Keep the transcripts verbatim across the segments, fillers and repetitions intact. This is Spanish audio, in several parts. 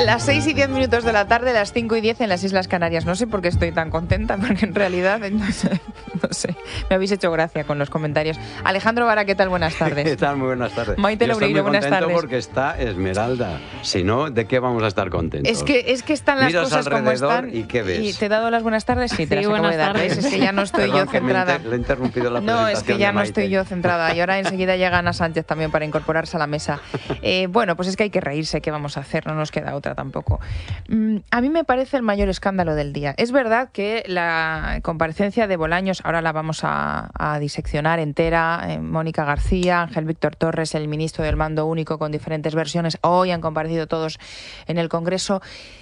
Las seis y diez minutos de la tarde, las cinco y diez en las Islas Canarias. No sé por qué estoy tan contenta, porque en realidad, no sé, no sé, me habéis hecho gracia con los comentarios. Alejandro Vara, ¿qué tal? Buenas tardes. ¿Qué tal? Muy buenas tardes. Maite Loureiro, buenas tardes. Estoy muy contento porque está Esmeralda. Si no, ¿de qué vamos a estar contentos? Es que, es que están las Miras cosas como están. ¿Y qué ves? ¿Y te he dado las buenas tardes? Sí, te sí, las acabo de dar. tardes. Es que ya no estoy Perdón, yo centrada. Le he interrumpido la No, es que ya no estoy yo centrada. centrada. Y ahora enseguida llega Ana Sánchez también para incorporarse a la mesa. Eh, bueno, pues es que hay que reírse. ¿Qué vamos a hacer? No nos queda otra tampoco. Mm, a mí me parece el mayor escándalo del día. Es verdad que la comparecencia de Bolaños, ahora la vamos a, a diseccionar entera. Eh, Mónica García, Ángel Víctor Torres, el ministro del Mando Único, con diferentes versiones. Hoy han comparecido todos en el Congreso.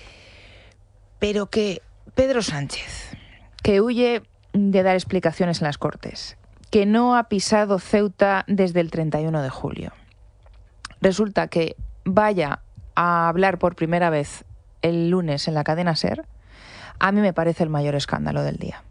Pero que Pedro Sánchez, que huye de dar explicaciones en las Cortes, que no ha pisado Ceuta desde el treinta y uno de julio, resulta que vaya a hablar por primera vez el lunes en la cadena SER, a mí me parece el mayor escándalo del día.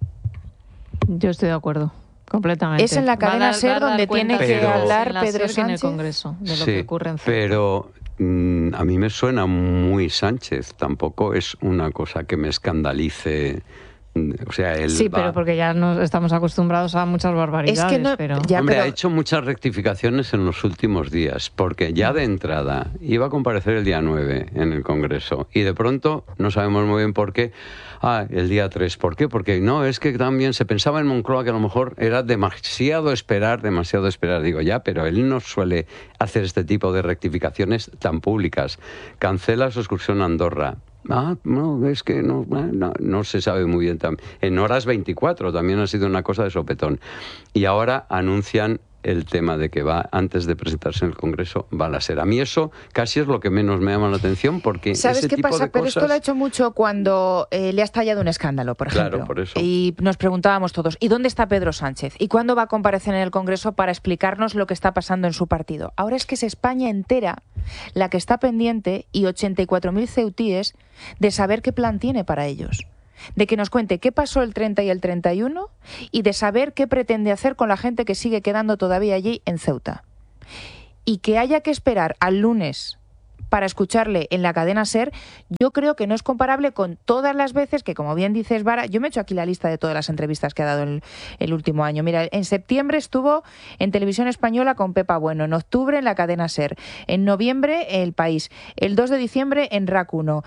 Yo estoy de acuerdo, completamente. Es en la cadena dar, SER dar donde tiene que pero, hablar Pedro SER Sánchez. en el Congreso, de lo sí, que ocurre en Ceuta. Pero mmm, a mí me suena muy Sánchez. Tampoco es una cosa que me escandalice. O sea, él sí, va... pero porque ya nos estamos acostumbrados a muchas barbaridades. Es que no, pero... ya, Hombre, pero... ha hecho muchas rectificaciones en los últimos días, porque ya de entrada iba a comparecer el día nueve en el Congreso y de pronto no sabemos muy bien por qué. Ah, el día tres. ¿Por qué? Porque no, es que también se pensaba en Moncloa que a lo mejor era demasiado esperar, demasiado esperar. Digo, ya, pero él no suele hacer este tipo de rectificaciones tan públicas. Cancela su excursión a Andorra. Ah, no, es que no, no, no se sabe muy bien. En horas veinticuatro también ha sido una cosa de sopetón. Y ahora anuncian el tema de que va, antes de presentarse en el Congreso, va a la SER. A mí eso casi es lo que menos me llama la atención, porque ¿sabes ese qué tipo pasa? de Pero cosas... esto lo ha hecho mucho cuando eh, le ha estallado un escándalo, por ejemplo. Claro, por eso. Y nos preguntábamos todos, ¿y dónde está Pedro Sánchez? ¿Y cuándo va a comparecer en el Congreso para explicarnos lo que está pasando en su partido? Ahora es que es España entera la que está pendiente, y ochenta y cuatro mil ceutíes, de saber qué plan tiene para ellos. De que nos cuente qué pasó el treinta y el treinta y uno y de saber qué pretende hacer con la gente que sigue quedando todavía allí en Ceuta. Y que haya que esperar al lunes para escucharle en la cadena SER, yo creo que no es comparable con todas las veces que, como bien dices, Vara, yo me he hecho aquí la lista de todas las entrevistas que ha dado el, el último año. Mira, en septiembre estuvo en Televisión Española con Pepa Bueno, en octubre en la cadena SER, en noviembre El País, el dos de diciembre en R A C uno,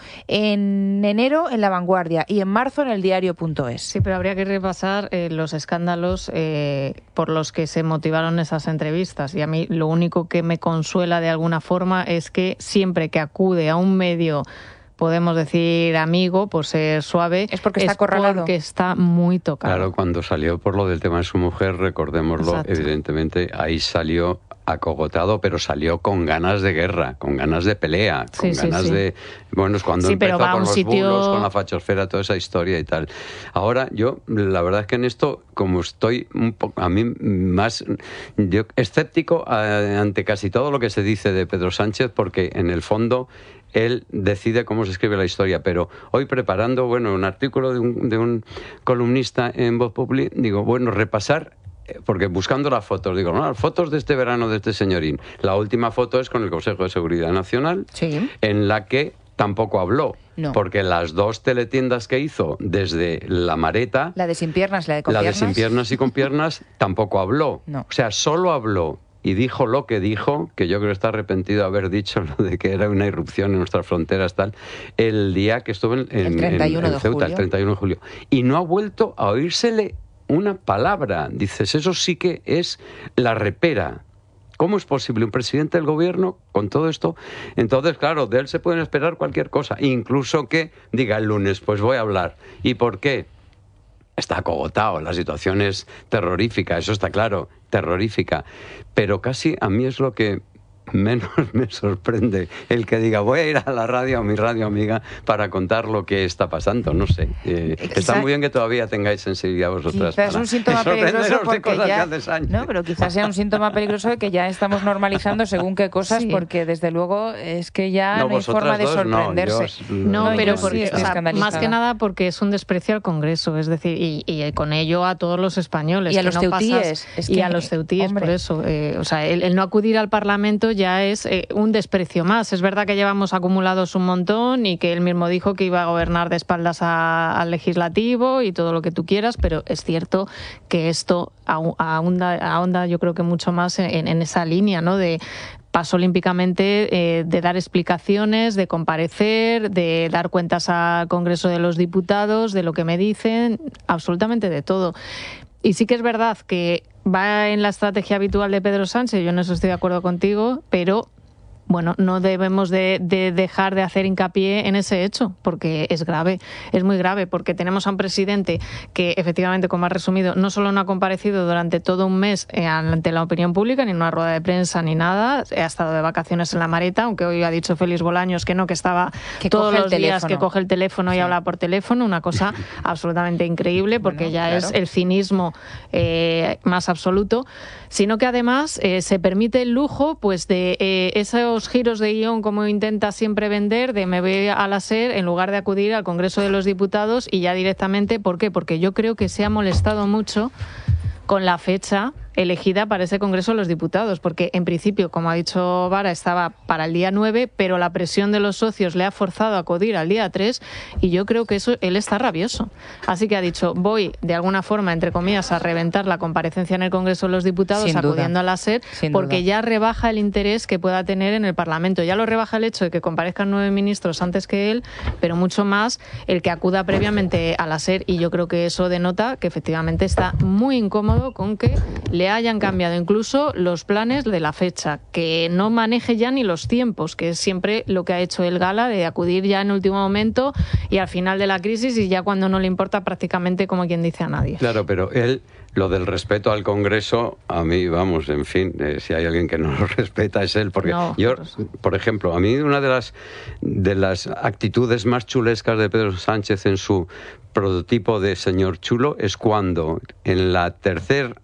en enero en La Vanguardia y en marzo en el diario punto es. Sí, pero habría que repasar eh, los escándalos eh, por los que se motivaron esas entrevistas. Y a mí lo único que me consuela de alguna forma es que siempre que acude a un medio, podemos decir amigo, por ser suave, es porque está acorralado. Porque está muy tocado. Claro, cuando salió por lo del tema de su mujer, recordémoslo, exacto, evidentemente, ahí salió acogotado, pero salió con ganas de guerra, con ganas de pelea, con sí, ganas sí, sí. de... Bueno, es cuando sí, empezó con los sitio... bulos, con la fachosfera, toda esa historia y tal. Ahora, yo, la verdad es que en esto, como estoy un poco, a mí más yo, escéptico a, ante casi todo lo que se dice de Pedro Sánchez, porque en el fondo él decide cómo se escribe la historia, pero hoy preparando, bueno, un artículo de un, de un columnista en Voz Populi, digo, bueno, repasar, porque buscando las fotos, digo, no, las fotos de este verano de este señorín. La última foto es con el Consejo de Seguridad Nacional, sí, en la que tampoco habló, no, porque las dos teletiendas que hizo desde La Mareta, la de sin piernas, la de con la piernas, de sin piernas y con piernas, tampoco habló. No. O sea, solo habló y dijo lo que dijo, que yo creo que está arrepentido de haber dicho lo de que era una irrupción en nuestras fronteras, tal, el día que estuvo en, en, el treinta y uno en, en de Ceuta, julio. el treinta y uno de julio. Y no ha vuelto a oírsele una palabra. Dices, eso sí que es la repera. ¿Cómo es posible un presidente del gobierno con todo esto? Entonces, claro, de él se pueden esperar cualquier cosa, incluso que diga el lunes, pues voy a hablar. ¿Y por qué? Está acogotado, la situación es terrorífica, eso está claro, terrorífica. Pero casi a mí es lo que menos me sorprende, el que diga voy a ir a la radio, a mi radio amiga, para contar lo que está pasando, no sé. Eh, está muy bien que todavía tengáis sensibilidad vosotras. Quizás es un síntoma peligroso porque ya... No, pero quizás sea un síntoma peligroso de que ya estamos normalizando según qué cosas, sí, porque desde luego es que ya no, no hay forma de sorprenderse. No, yo, no, no pero porque, sí, o sea, más que nada porque es un desprecio al Congreso, es decir, y, y con ello a todos los españoles. Y a que los no ceutíes. Pasas, es que, y a los ceutíes, hombre, por eso. Eh, o sea, el, el no acudir al Parlamento ya ya es eh, un desprecio más. Es verdad que llevamos acumulados un montón y que él mismo dijo que iba a gobernar de espaldas a, al legislativo y todo lo que tú quieras, pero es cierto que esto ahonda, ahonda yo creo que mucho más en, en esa línea, ¿no? De paso olímpicamente eh, de dar explicaciones, de comparecer, de dar cuentas al Congreso de los Diputados, de lo que me dicen, absolutamente de todo. Y sí que es verdad que va en la estrategia habitual de Pedro Sánchez, yo en eso estoy de acuerdo contigo, pero bueno, no debemos de, de dejar de hacer hincapié en ese hecho, porque es grave, es muy grave, porque tenemos a un presidente que efectivamente, como has resumido, no solo no ha comparecido durante todo un mes eh, ante la opinión pública, ni en una rueda de prensa, ni nada, ha estado de vacaciones en la Mareta, aunque hoy ha dicho Félix Bolaños que no, que estaba que todos los días teléfono. que coge el teléfono y sí. habla por teléfono, una cosa absolutamente increíble, porque bueno, ya claro. es el cinismo eh, más absoluto, sino que además eh, se permite el lujo pues de eh, esos giros de guión, como intenta siempre vender, de me voy a la SER en lugar de acudir al Congreso de los Diputados y ya directamente, ¿por qué? Porque yo creo que se ha molestado mucho con la fecha elegida para ese Congreso de los Diputados, porque en principio, como ha dicho Vara, estaba para el día nueve, pero la presión de los socios le ha forzado a acudir al día tres y yo creo que eso él está rabioso. Así que ha dicho, voy de alguna forma, entre comillas, a reventar la comparecencia en el Congreso de los Diputados Sin acudiendo duda. a la SER, Sin porque duda. ya rebaja el interés que pueda tener en el Parlamento. Ya lo rebaja el hecho de que comparezcan nueve ministros antes que él, pero mucho más el que acuda previamente a la SER, y yo creo que eso denota que efectivamente está muy incómodo con que le hayan cambiado incluso los planes de la fecha, que no maneje ya ni los tiempos, que es siempre lo que ha hecho el Gala, de acudir ya en último momento y al final de la crisis y ya cuando no le importa prácticamente, como quien dice, a nadie. Claro, pero él, lo del respeto al Congreso, a mí, vamos, en fin, eh, si hay alguien que no lo respeta es él, porque no, yo, por ejemplo, a mí una de las, de las actitudes más chulescas de Pedro Sánchez en su prototipo de señor chulo es cuando en la tercer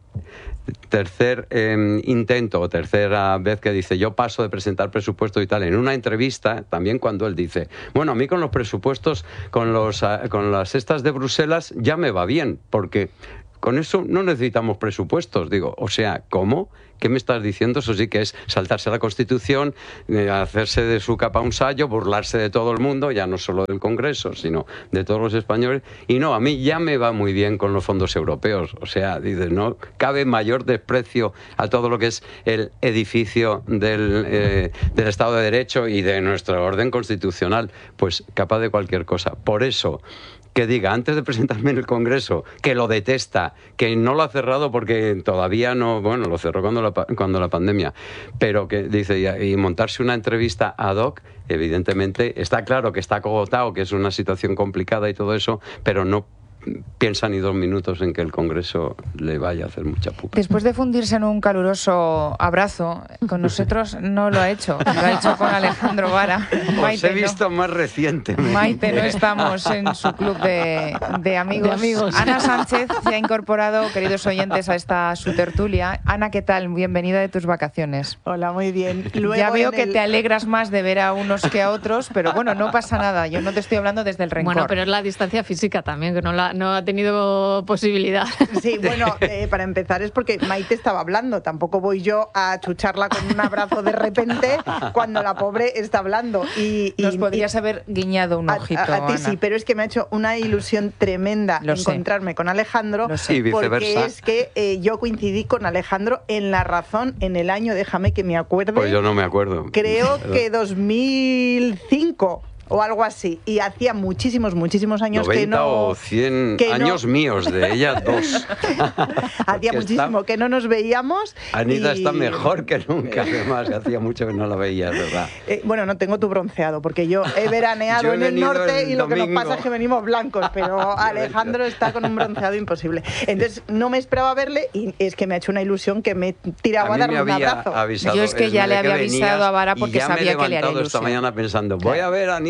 tercer eh, intento o tercera vez que dice yo paso de presentar presupuesto y tal, en una entrevista también cuando él dice, bueno, a mí con los presupuestos, con los con las cestas de Bruselas ya me va bien, porque con eso no necesitamos presupuestos. Digo, o sea, ¿cómo? ¿Qué me estás diciendo? Eso sí que es saltarse la Constitución, eh, hacerse de su capa un sayo, burlarse de todo el mundo, ya no solo del Congreso, sino de todos los españoles. Y no, a mí ya me va muy bien con los fondos europeos. O sea, dices, no cabe mayor desprecio a todo lo que es el edificio del, eh, del Estado de Derecho y de nuestro orden constitucional. Pues capaz de cualquier cosa. Por eso, que diga, antes de presentarme en el Congreso, que lo detesta, que no lo ha cerrado porque todavía no, bueno, lo cerró cuando la, cuando la pandemia, pero que dice, y, y montarse una entrevista ad hoc, evidentemente, está claro que está acogotado, que es una situación complicada y todo eso, pero no piensa ni dos minutos en que el Congreso le vaya a hacer mucha pupa. Después de fundirse en un caluroso abrazo, con nosotros no lo ha hecho, lo ha hecho con Alejandro Vara. Os he visto no. más recientemente. Maite, no estamos en su club de, de, amigos. de amigos. Ana Sánchez se ha incorporado, queridos oyentes, a esta su tertulia. Ana, ¿qué tal? Bienvenida de tus vacaciones. Hola, muy bien. Luego ya veo que el... te alegras más de ver a unos que a otros, pero bueno, no pasa nada. Yo no te estoy hablando desde el rencor. Bueno, pero es la distancia física también, que no la no ha tenido posibilidad. Sí, bueno, eh, para empezar es porque Maite estaba hablando. Tampoco voy yo a chucharla con un abrazo de repente cuando la pobre está hablando. Y, y Nos podrías y, haber guiñado un ojito, A, a, a ti Ana. Sí, pero es que me ha hecho una ilusión tremenda Lo encontrarme sé. con Alejandro. Lo sé. Y porque viceversa. es que eh, yo coincidí con Alejandro en La Razón en el año, déjame que me acuerde. Pues yo no me acuerdo. Creo que dos mil cinco. O algo así. Y hacía muchísimos, muchísimos años que no... o cien años no... míos, de ella dos. Hacía muchísimo está... que no nos veíamos. Anita y... está mejor que nunca, además, hacía mucho que no la veía, ¿verdad? Eh, bueno, no tengo tu bronceado, porque yo he veraneado yo he en el norte el y lo domingo. Que nos pasa es que venimos blancos, pero Alejandro está con un bronceado imposible. Entonces no me esperaba verle y es que me ha hecho una ilusión que me tiraba a, a darle un abrazo. Avisado, yo es que es ya le había venías, avisado a Vara porque sabía que le haría ilusión. esta mañana pensando, voy a ver a Anita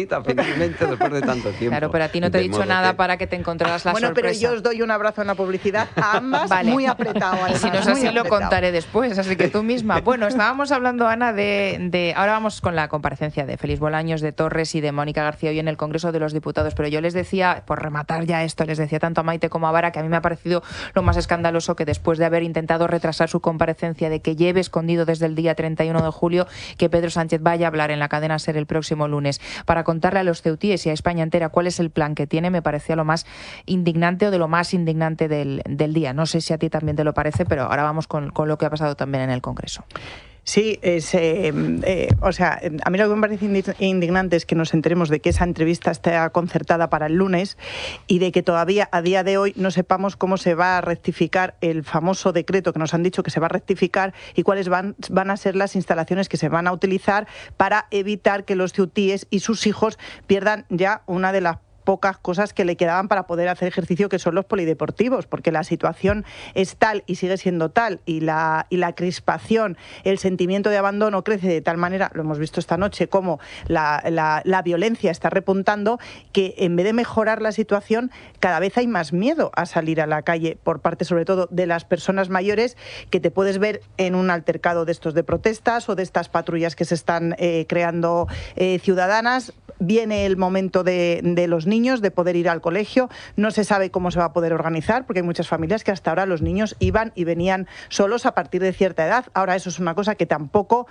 bonita finalmente después de tanto tiempo. Claro, pero a ti no te he dicho nada que... para que te encontraras la bueno, sorpresa. Bueno, pero yo os doy un abrazo en la publicidad a ambas, vale. Muy apretado. Además, y si no es así, lo contaré después, así que tú misma. Bueno, estábamos hablando, Ana, de, de... Ahora vamos con la comparecencia de Félix Bolaños, de Torres y de Mónica García hoy en el Congreso de los Diputados, pero yo les decía, por rematar ya esto, les decía tanto a Maite como a Vara que a mí me ha parecido lo más escandaloso que después de haber intentado retrasar su comparecencia, de que lleve escondido desde el día treinta y uno de julio, que Pedro Sánchez vaya a hablar en la cadena SER el próximo lunes para contarle a los ceutíes y a España entera cuál es el plan que tiene, me parecía lo más indignante o de lo más indignante del, del día. No sé si a ti también te lo parece, pero ahora vamos con, con lo que ha pasado también en el Congreso. Sí, es, eh, eh, o sea, a mí lo que me parece indignante es que nos enteremos de que esa entrevista está concertada para el lunes y de que todavía a día de hoy no sepamos cómo se va a rectificar el famoso decreto que nos han dicho que se va a rectificar y cuáles van, van a ser las instalaciones que se van a utilizar para evitar que los ceutíes y sus hijos pierdan ya una de las pocas cosas que le quedaban para poder hacer ejercicio, que son los polideportivos, porque la situación es tal y sigue siendo tal, y la, y la crispación, el sentimiento de abandono crece de tal manera, lo hemos visto esta noche, como la, la, la violencia está repuntando, que en vez de mejorar la situación, cada vez hay más miedo a salir a la calle por parte, sobre todo, de las personas mayores, que te puedes ver en un altercado de estos de protestas o de estas patrullas que se están eh, creando eh, ciudadanas. Viene el momento de, de los niños, de poder ir al colegio. No se sabe cómo se va a poder organizar, porque hay muchas familias que hasta ahora los niños iban y venían solos a partir de cierta edad. Ahora eso es una cosa que tampoco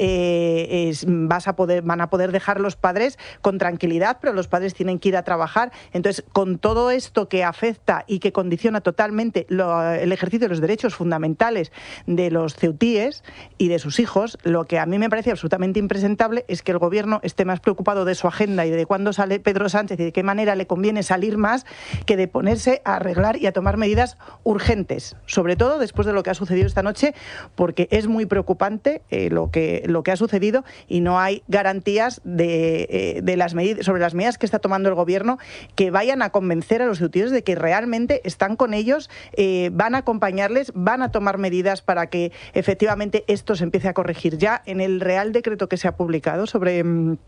eh, es, vas a poder, van a poder dejar los padres con tranquilidad, pero los padres tienen que ir a trabajar. Entonces, con todo esto que afecta y que condiciona totalmente lo, el ejercicio de los derechos fundamentales de los ceutíes y de sus hijos, lo que a mí me parece absolutamente impresentable es que el Gobierno esté más preocupado de su agenda y de cuándo sale Pedro Sánchez y de qué manera le conviene salir más, que de ponerse a arreglar y a tomar medidas urgentes, sobre todo después de lo que ha sucedido esta noche, porque es muy preocupante eh, lo que lo que ha sucedido y no hay garantías de, eh, de las medidas, sobre las medidas que está tomando el Gobierno, que vayan a convencer a los ceutíes de que realmente están con ellos, eh, van a acompañarles, van a tomar medidas para que efectivamente esto se empiece a corregir. Ya en el Real Decreto que se ha publicado sobre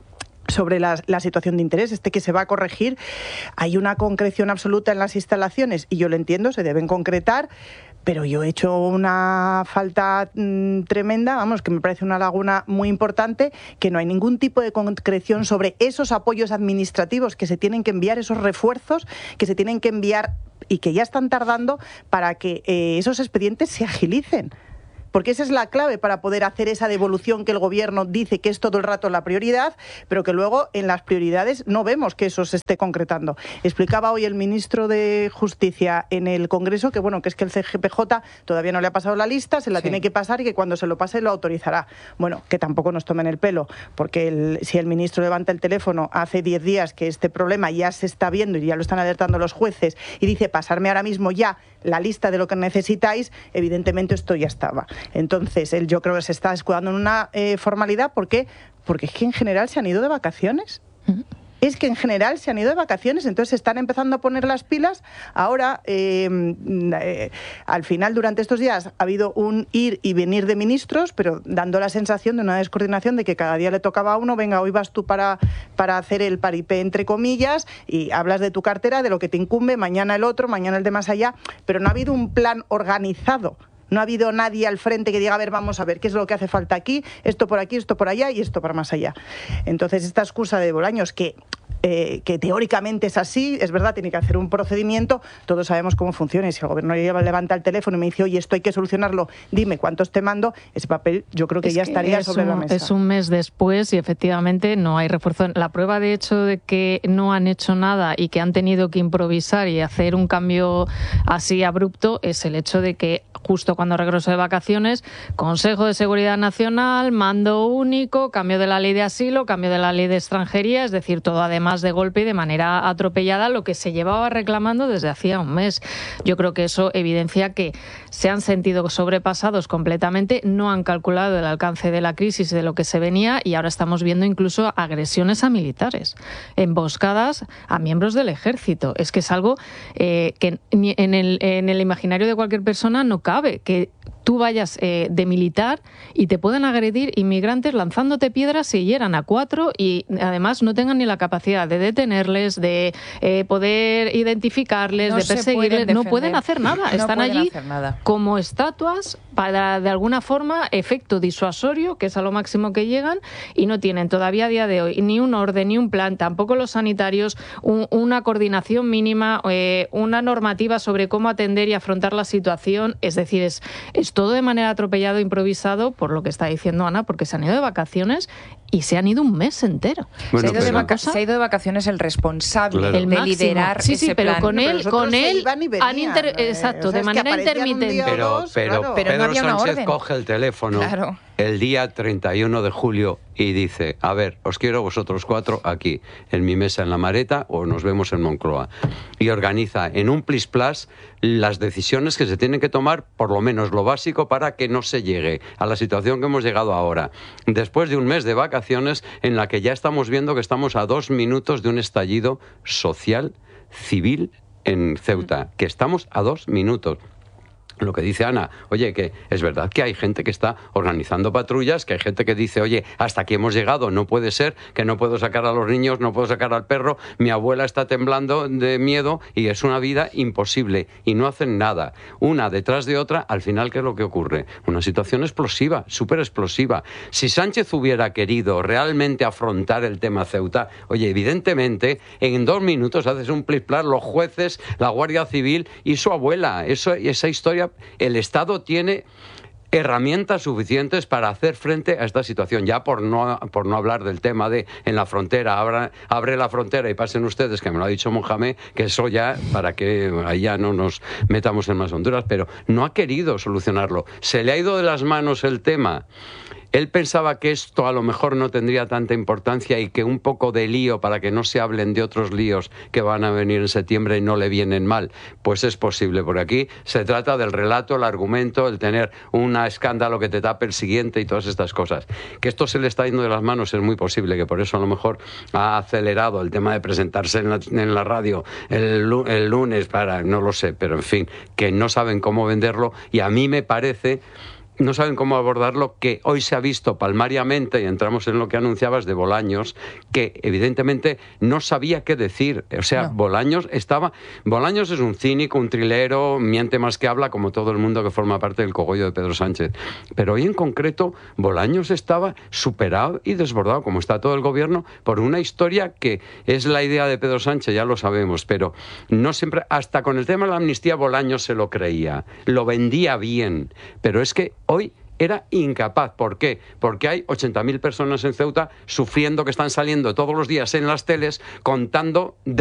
sobre la, la situación de interés, este que se va a corregir, hay una concreción absoluta en las instalaciones y yo lo entiendo, se deben concretar, pero yo he hecho una falta mmm, tremenda, vamos, que me parece una laguna muy importante, que no hay ningún tipo de concreción sobre esos apoyos administrativos que se tienen que enviar, esos refuerzos que se tienen que enviar y que ya están tardando para que eh, esos expedientes se agilicen. Porque esa es la clave para poder hacer esa devolución que el Gobierno dice que es todo el rato la prioridad, pero que luego en las prioridades no vemos que eso se esté concretando. Explicaba hoy el ministro de Justicia en el Congreso que bueno que es que el C G P J todavía no le ha pasado la lista, se la sí. tiene que pasar y que cuando se lo pase lo autorizará. Bueno, que tampoco nos tomen el pelo, porque el, si el ministro levanta el teléfono hace diez días que este problema ya se está viendo y ya lo están alertando los jueces y dice pasarme ahora mismo ya la lista de lo que necesitáis, evidentemente esto ya estaba. Entonces, él yo creo que se está escudando en una eh, formalidad. ¿Por qué? Porque es que en general se han ido de vacaciones. Uh-huh. Es que en general se han ido de vacaciones, entonces se están empezando a poner las pilas. Ahora, eh, eh, al final, durante estos días, ha habido un ir y venir de ministros, pero dando la sensación de una descoordinación de que cada día le tocaba a uno, venga, hoy vas tú para, para hacer el paripé, entre comillas, y hablas de tu cartera, de lo que te incumbe, mañana el otro, mañana el de más allá, pero no ha habido un plan organizado. No ha habido nadie al frente que diga, a ver, vamos a ver, qué es lo que hace falta aquí, esto por aquí, esto por allá y esto para más allá. Entonces, esta excusa de Bolaños, que, eh, que teóricamente es así, es verdad, tiene que hacer un procedimiento, todos sabemos cómo funciona, y si el Gobierno levanta el teléfono y me dice, oye, esto hay que solucionarlo, dime cuántos te mando, ese papel yo creo que es ya que estaría sobre un, la mesa. Es un mes después y efectivamente no hay refuerzo. La prueba de hecho de que no han hecho nada y que han tenido que improvisar y hacer un cambio así abrupto es el hecho de que justo cuando regresó de vacaciones, Consejo de Seguridad Nacional, mando único, cambio de la ley de asilo, cambio de la ley de extranjería, es decir, todo además de golpe y de manera atropellada, lo que se llevaba reclamando desde hacía un mes. Yo creo que eso evidencia que se han sentido sobrepasados completamente, no han calculado el alcance de la crisis, de lo que se venía, y ahora estamos viendo incluso agresiones a militares, emboscadas a miembros del ejército. Es que es algo eh, que en el, en el imaginario de cualquier persona no cabe, que tú vayas eh, de militar y te pueden agredir inmigrantes lanzándote piedras si hieran a cuatro y además no tengan ni la capacidad de detenerles, de eh, poder identificarles, no de perseguirles, no pueden hacer nada. No Están allí nada. como estatuas para, de alguna forma, efecto disuasorio, que es a lo máximo que llegan, y no tienen todavía a día de hoy ni un orden, ni un plan, tampoco los sanitarios, un, una coordinación mínima, eh, una normativa sobre cómo atender y afrontar la situación. Es decir, es, es todo de manera atropellado, improvisado, por lo que está diciendo Ana, porque se han ido de vacaciones y se han ido un mes entero. Bueno, se, ha ido pero... de vaca- se ha ido de vacaciones el responsable claro. el de liderar sí, ese sí, pero plan. con él, pero con él venían, han inter... eh, exacto, o sea, de manera intermitente. Pero, pero, pero Pedro no había una Sánchez orden. coge el teléfono Claro. el día treinta y uno de julio y dice, a ver, os quiero vosotros cuatro aquí, en mi mesa en La Mareta, o nos vemos en Moncloa. Y organiza en un plis plas las decisiones que se tienen que tomar, por lo menos lo básico, para que no se llegue a la situación que hemos llegado ahora. Después de un mes de vacaciones en la que ya estamos viendo que estamos a dos minutos de un estallido social, civil en Ceuta, que estamos a dos minutos. Lo que dice Ana, oye, que es verdad que hay gente que está organizando patrullas, que hay gente que dice, oye, hasta aquí hemos llegado, no puede ser, que no puedo sacar a los niños, no puedo sacar al perro, mi abuela está temblando de miedo y es una vida imposible y no hacen nada. Una detrás de otra, al final, ¿qué es lo que ocurre? Una situación explosiva, súper explosiva. Si Sánchez hubiera querido realmente afrontar el tema Ceuta, oye, evidentemente, en dos minutos haces un plis-plas, los jueces, la Guardia Civil y su abuela. Eso, esa historia. El Estado tiene herramientas suficientes para hacer frente a esta situación, ya por no, por no hablar del tema de en la frontera, abra, abre la frontera y pasen ustedes, que me lo ha dicho Mohamed, que eso ya, para que allá no nos metamos en más Honduras, pero no ha querido solucionarlo. Se le ha ido de las manos el tema. Él pensaba que esto a lo mejor no tendría tanta importancia y que un poco de lío para que no se hablen de otros líos que van a venir en septiembre y no le vienen mal. Pues es posible, porque aquí se trata del relato, el argumento, el tener un escándalo que te tape el siguiente y todas estas cosas. Que esto se le está yendo de las manos es muy posible, que por eso a lo mejor ha acelerado el tema de presentarse en la, en la radio el, el lunes para, no lo sé, pero en fin, que no saben cómo venderlo y a mí me parece... No saben cómo abordarlo, que hoy se ha visto palmariamente, y entramos en lo que anunciabas de Bolaños, que evidentemente no sabía qué decir. O sea, no. Bolaños estaba... Bolaños es un cínico, un trilero, miente más que habla, como todo el mundo que forma parte del cogollo de Pedro Sánchez. Pero hoy en concreto, Bolaños estaba superado y desbordado, como está todo el gobierno, por una historia que es la idea de Pedro Sánchez, ya lo sabemos, pero no siempre... Hasta con el tema de la amnistía, Bolaños se lo creía, lo vendía bien, pero es que hoy era incapaz. ¿Por qué? Porque hay ochenta mil personas en Ceuta sufriendo, que están saliendo todos los días en las teles contando de